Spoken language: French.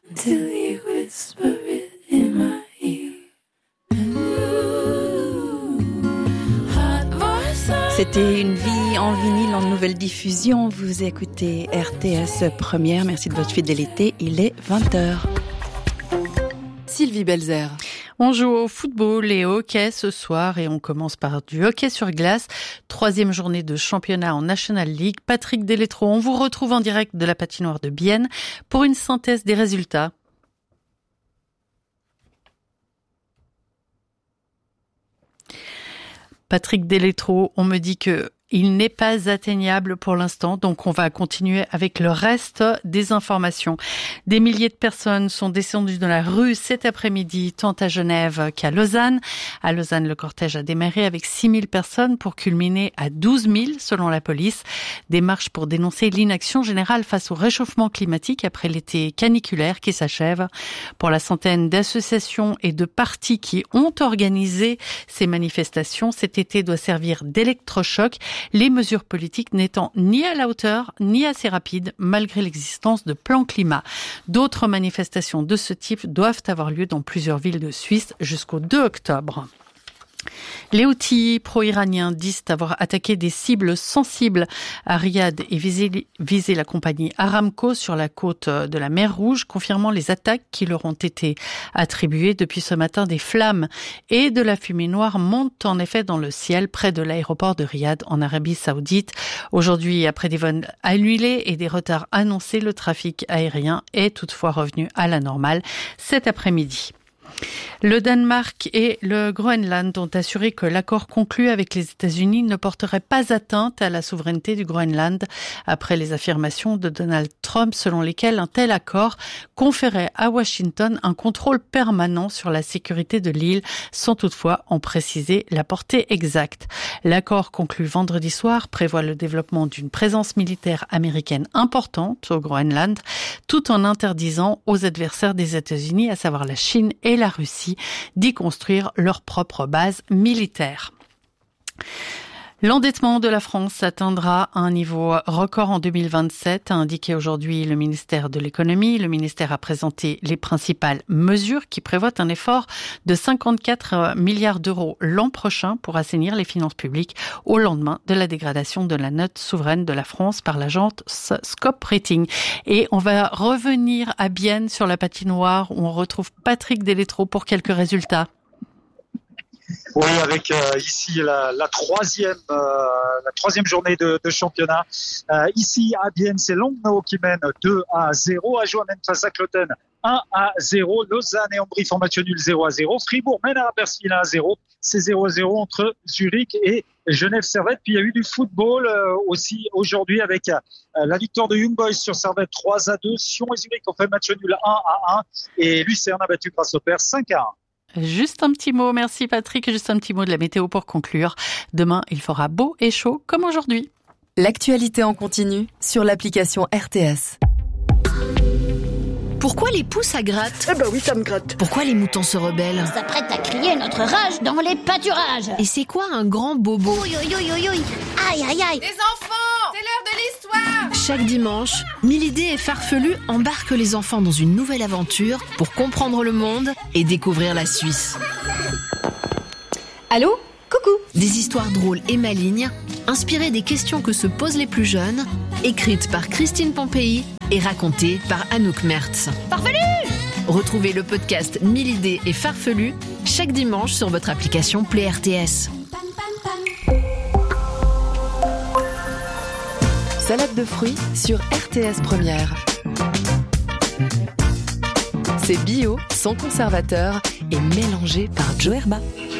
till you whisper it in my ear. C'était Une vie en vinyle en nouvelle diffusion. Vous écoutez RTS Première. Merci de votre fidélité. Il est 20h. Sylvie Belzer. On joue au football et au hockey ce soir et on commence par du hockey sur glace. 3e journée de championnat en National League. Patrick Deletro, on vous retrouve en direct de la patinoire de Bienne pour une synthèse des résultats. Patrick Deletro, on me dit que il n'est pas atteignable pour l'instant, donc on va continuer avec le reste des informations. Des milliers de personnes sont descendues dans la rue cet après-midi, tant à Genève qu'à Lausanne. À Lausanne, le cortège a démarré avec 6 000 personnes pour culminer à 12 000 selon la police. Des marches pour dénoncer l'inaction générale face au réchauffement climatique après l'été caniculaire qui s'achève. Pour la centaine d'associations et de partis qui ont organisé ces manifestations, cet été doit servir d'électrochoc. Les mesures politiques n'étant ni à la hauteur, ni assez rapides, malgré l'existence de plans climat. D'autres manifestations de ce type doivent avoir lieu dans plusieurs villes de Suisse jusqu'au 2 octobre. Les Houthis pro-iraniens disent avoir attaqué des cibles sensibles à Riyad et visé la compagnie Aramco sur la côte de la mer Rouge, confirmant les attaques qui leur ont été attribuées. Depuis ce matin, des flammes et de la fumée noire montent en effet dans le ciel près de l'aéroport de Riyad en Arabie Saoudite. Aujourd'hui, après des vols annulés et des retards annoncés, le trafic aérien est toutefois revenu à la normale cet après-midi. Le Danemark et le Groenland ont assuré que l'accord conclu avec les États-Unis ne porterait pas atteinte à la souveraineté du Groenland après les affirmations de Donald Trump selon lesquelles un tel accord conférait à Washington un contrôle permanent sur la sécurité de l'île sans toutefois en préciser la portée exacte. L'accord conclu vendredi soir prévoit le développement d'une présence militaire américaine importante au Groenland tout en interdisant aux adversaires des États-Unis, à savoir la Chine et la Russie, d'y construire leur propre base militaire. L'endettement de la France atteindra un niveau record en 2027, a indiqué aujourd'hui le ministère de l'économie. Le ministère a présenté les principales mesures qui prévoient un effort de 54 milliards d'euros l'an prochain pour assainir les finances publiques au lendemain de la dégradation de la note souveraine de la France par l'agence Scope Rating. Et on va revenir à Bienne sur la patinoire où on retrouve Patrick Deletro pour quelques résultats. Oui, avec ici la troisième journée de championnat. Ici à Bienne, c'est Langnau qui mène 2-0. Ajoie mène face à Cloten 1-0. Lausanne et Ambry font match nul 0-0. Fribourg mène à Rapperswil 1-0. C'est 0-0 entre Zurich et Genève-Servette. Puis il y a eu du football aussi aujourd'hui avec la victoire de Young Boys sur Servette 3-2. Sion et Zurich ont fait match nul 1-1. Et Lucerne a battu grâce au père 5-1. Juste un petit mot, merci Patrick, juste un petit mot de la météo pour conclure. Demain, il fera beau et chaud comme aujourd'hui. L'actualité en continu sur l'application RTS. Pourquoi les poux ça gratte ? Eh ben oui, ça me gratte. Pourquoi les moutons se rebellent ? On s'apprête à crier notre rage dans les pâturages. Et c'est quoi un grand bobo ? Aïe, aïe, aïe. Les enfants, c'est l'heure de l'histoire. Chaque dimanche, Milidé et Farfelu embarquent les enfants dans une nouvelle aventure pour comprendre le monde et découvrir la Suisse. Allô ? Coucou. Des histoires drôles et malignes, inspirées des questions que se posent les plus jeunes, écrites par Christine Pompéi et racontées par Anouk Mertz. Farfelu ! Retrouvez le podcast Milidé et Farfelu chaque dimanche sur votre application Play RTS. Salade de fruits sur RTS Première. C'est bio, sans conservateur et mélangé par Joe Herba.